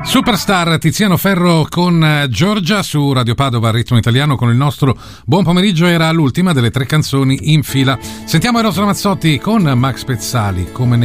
Superstar Tiziano Ferro con Giorgia su Radio Padova Ritmo Italiano. Con il nostro buon pomeriggio era l'ultima delle 3 canzoni in fila. Sentiamo Eros Ramazzotti con Max Pezzali, Come